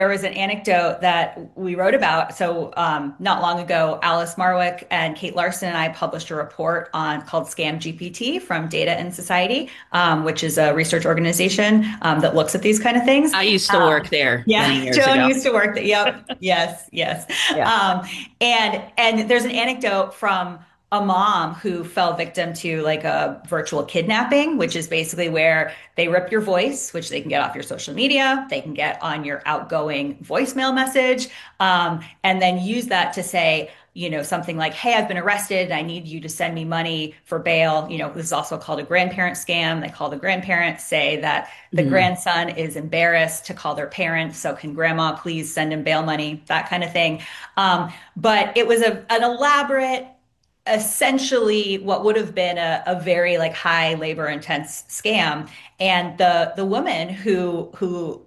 there was an anecdote that we wrote about. So, not long ago, Alice Marwick and Kate Larson and I published a report on called Scam GPT from Data and Society, which is a research organization that looks at these kind of things. I used to work there Yeah, many years Joan ago. used to work there. Yep. Yes, yes. Yeah. Um, and there's an anecdote from a mom who fell victim to like a virtual kidnapping, which is basically where they rip your voice, which they can get off your social media, they can get on your outgoing voicemail message, and then use that to say, something like, hey, I've been arrested and I need you to send me money for bail. This is also called a grandparent scam. They call the grandparents, say that the Mhm. grandson is embarrassed to call their parents. So can grandma please send him bail money, that kind of thing. But it was an elaborate, essentially what would have been a very like high labor intense scam. And the woman who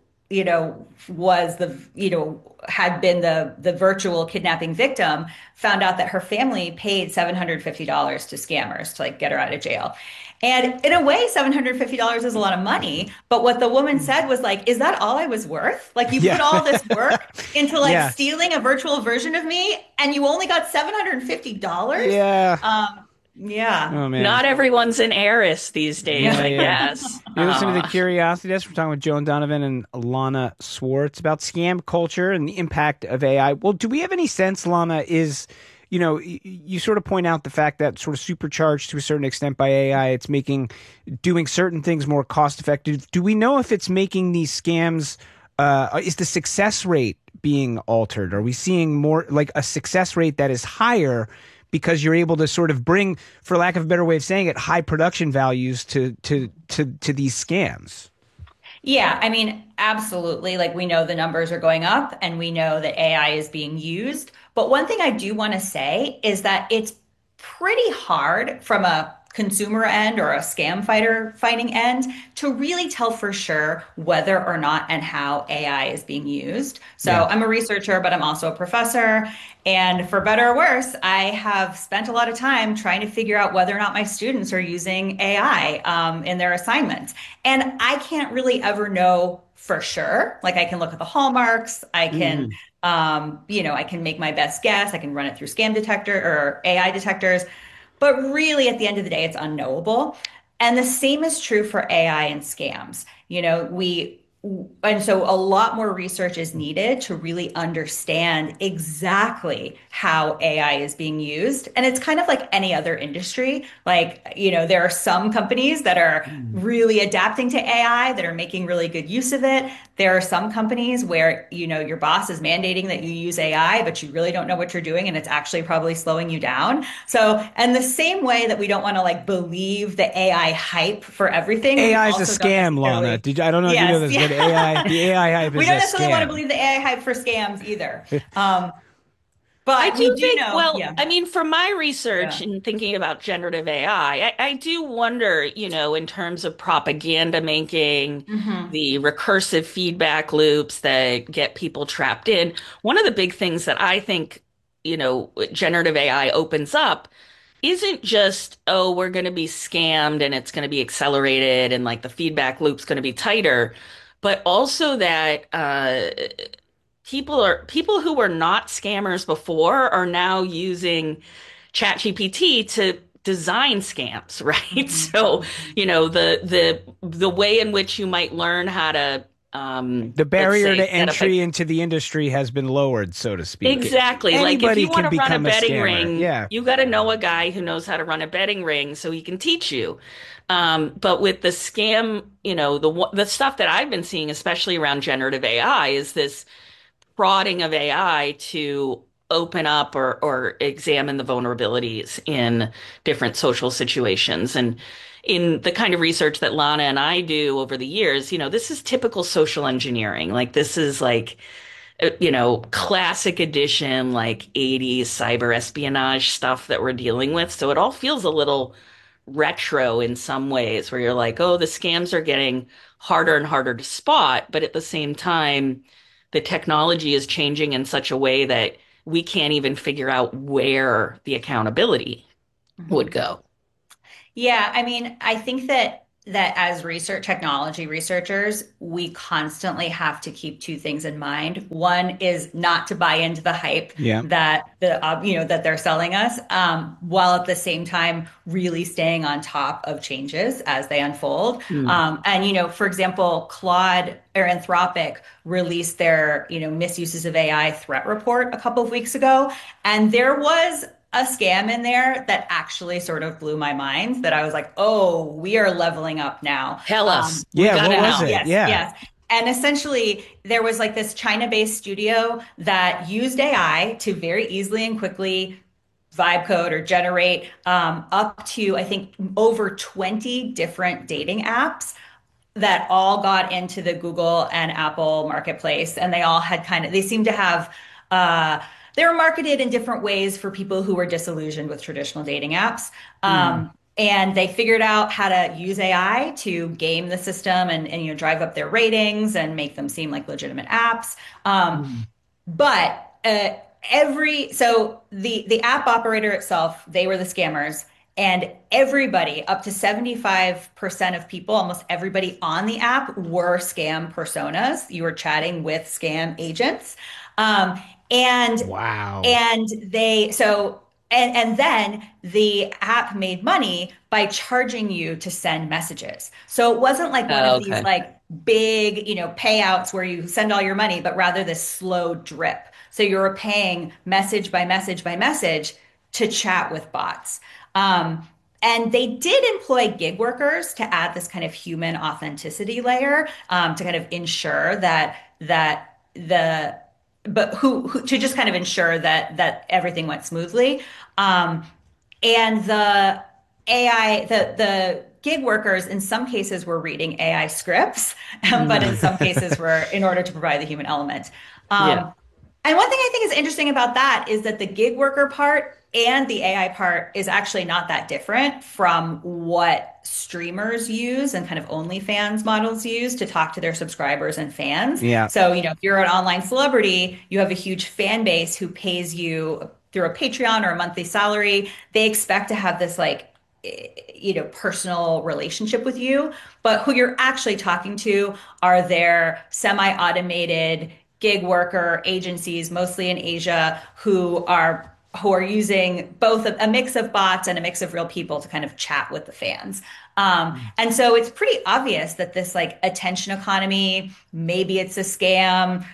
was had been the virtual kidnapping victim, found out that her family paid $750 to scammers to like get her out of jail. And in a way, $750 is a lot of money. But what the woman said was like, is that all I was worth? Like, you Yeah. put all this work into like Yeah. stealing a virtual version of me and you only got $750? Yeah. Yeah. Oh man. Not everyone's an heiress these days, Yeah, I yeah. guess. You're listening to the Curiosity Desk. We're talking with Joan Donovan and Lana Swartz about scam culture and the impact of AI. Well, do we have any sense, Lana, you sort of point out the fact that sort of supercharged to a certain extent by AI, it's making doing certain things more cost effective. Do we know if it's making these scams, is the success rate being altered? Are we seeing more like a success rate that is higher because you're able to sort of bring, for lack of a better way of saying it, high production values to these scams? Yeah, I mean, absolutely. Like we know the numbers are going up and we know that AI is being used. But one thing I do want to say is that it's pretty hard from a consumer end or a scam fighting end to really tell for sure whether or not and how AI is being used. So Yeah. I'm a researcher, but I'm also a professor. And for better or worse, I have spent a lot of time trying to figure out whether or not my students are using AI in their assignments. And I can't really ever know for sure. Like I can look at the hallmarks, Mhm. I can make my best guess, I can run it through scam detector or AI detectors, but really at the end of the day, it's unknowable. And the same is true for AI and scams. And so a lot more research is needed to really understand exactly how AI is being used. And it's kind of like any other industry. Like, there are some companies that are really adapting to AI, that are making really good use of it. There are some companies where, your boss is mandating that you use AI, but you really don't know what you're doing and it's actually probably slowing you down. So, and the same way that we don't want to like believe the AI hype for everything, we AI is a also don't scam, Lana. necessarily. I don't know if you know Yes, this, yeah. but the AI hype We is a don't necessarily want to scam. believe the AI hype for scams either. I But we do do think, know, well, yeah, I mean, from my research yeah. and thinking about generative AI, I do wonder, in terms of propaganda making, Hmm. the recursive feedback loops that get people trapped in. One of the big things that I think, generative AI opens up isn't just, oh, we're going to be scammed and it's going to be accelerated and like the feedback loop's going to be tighter, but also that people who were not scammers before are now using ChatGPT to design scams, right? Hmm. So, Hmm. the way in which you might learn how to The let's barrier say to set up a entry into the industry has been lowered, so to speak. exactly. Like if Anybody you want can to run a become a betting scammer. ring, Yeah. you got to know a guy who knows how to run a betting ring so he can teach you. But with the scam, the stuff that I've been seeing, especially around generative AI, is this prodding of AI to open up or examine the vulnerabilities in different social situations. And in the kind of research that Lana and I do over the years, this is typical social engineering. Like this is like classic edition, like 80s cyber espionage stuff that we're dealing with. So it all feels a little retro in some ways, where you're like, oh, the scams are getting harder and harder to spot. But at the same time, the technology is changing in such a way that we can't even figure out where the accountability would Hmm. go. Yeah, I mean, I think that that as technology researchers, we constantly have to keep two things in mind. One is not to buy into the hype Yeah. that that they're selling us, while at the same time really staying on top of changes as they unfold. Mm. And for example, Claude or Anthropic released their misuses of AI threat report a couple of weeks ago, and there was a scam in there that actually sort of blew my mind that I was like, oh, we are leveling up now. Tell us. We Yeah. got What to was know. it? Yes, Yeah. yes. And essentially, there was like this China-based studio that used AI to very easily and quickly vibe code or generate up to, I think, over 20 different dating apps that all got into the Google and Apple marketplace, and they all had they seemed to have, uh, they were marketed in different ways for people who were disillusioned with traditional dating apps. Mm. And they figured out how to use AI to game the system and drive up their ratings and make them seem like legitimate apps. Mm. But every so the app operator itself, they were the scammers, and everybody up to 75% of people, almost everybody on the app were scam personas. You were chatting with scam agents. Um, and Wow. and they so and then the app made money by charging you to send messages. So it wasn't like one Oh, of these okay. like big, payouts where you send all your money, but rather this slow drip. So you're paying message by message by message to chat with bots. And they did employ gig workers to add this kind of human authenticity layer, to kind of ensure that the but who to just kind of ensure that everything went smoothly. Um, and the AI, the gig workers in some cases were reading AI scripts, but in Mm. some cases were in order to provide the human element. Yeah. Um, and one thing I think is interesting about that is that the gig worker part and the AI part is actually not that different from what streamers use and kind of OnlyFans models use to talk to their subscribers and fans. Yeah. So, if you're an online celebrity, you have a huge fan base who pays you through a Patreon or a monthly salary. They expect to have this like personal relationship with you, but who you're actually talking to are their semi-automated gig worker agencies, mostly in Asia, who are using both a mix of bots and a mix of real people to kind of chat with the fans. And so it's pretty obvious that this like attention economy, maybe it's a scam,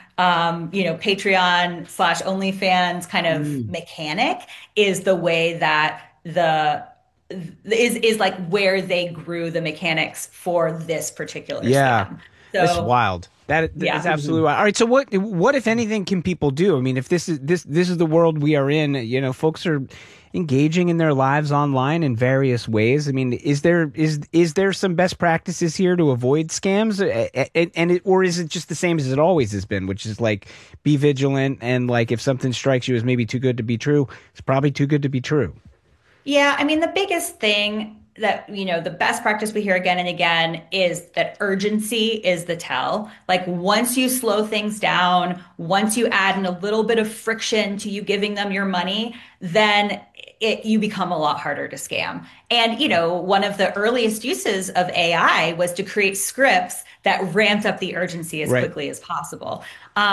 Patreon slash OnlyFans kind of Mm. mechanic is the way that the is like where they grew the mechanics for this particular Yeah. scam. That's So wild. That is yeah. absolutely wild. All right, so what if anything can people do? I mean, if this is the world we are in, folks are engaging in their lives online in various ways. I mean, is there some best practices here to avoid scams, or is it just the same as it always has been, which is like be vigilant and like if something strikes you as maybe too good to be true, it's probably too good to be true. Yeah, I mean, the biggest thing that, the best practice we hear again and again is that urgency is the tell. Like once you slow things down, once you add in a little bit of friction to you giving them your money, then you become a lot harder to scam. And, one of the earliest uses of AI was to create scripts that ramped up the urgency as Right. quickly as possible.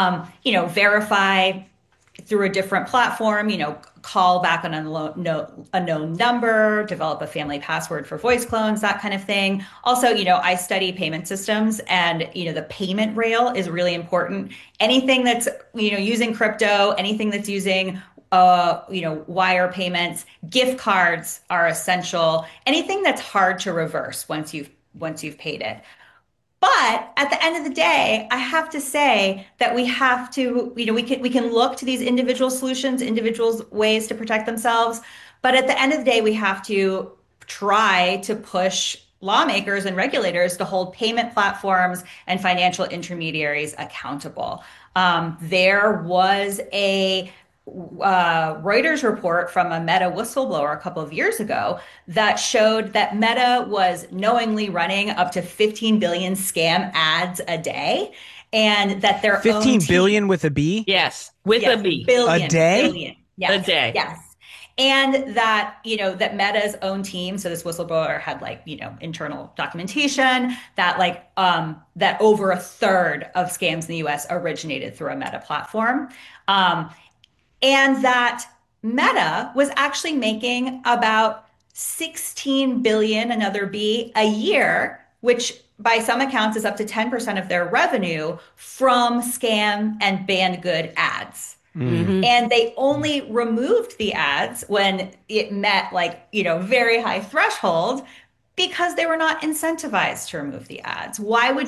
Verify through a different platform, call back on a known number, develop a family password for voice clones, that kind of thing. Also, I study payment systems, and, the payment rail is really important. Anything that's, using crypto, anything that's using wire payments, gift cards are essential. Anything that's hard to reverse once you've paid it. But at the end of the day, I have to say that we have to, we can look to these individual solutions, individuals' ways to protect themselves. But at the end of the day, we have to try to push lawmakers and regulators to hold payment platforms and financial intermediaries accountable. There was a Reuters report from a Meta whistleblower a couple of years ago that showed that Meta was knowingly running up to 15 billion scam ads a day, and that their own 15 team, billion with a B Yes. With a yes, B. a billion, day? billion, A yes, day. yes. And that, that Meta's own team, so this whistleblower had like, internal documentation that that over a third of scams in the US originated through a Meta platform. Um, and that Meta was actually making about 16 billion, another B, a year, which by some accounts is up to 10% of their revenue from scam and banned good ads. Mm. Hmm. And they only removed the ads when it met like, very high threshold because they were not incentivized to remove the ads. Why would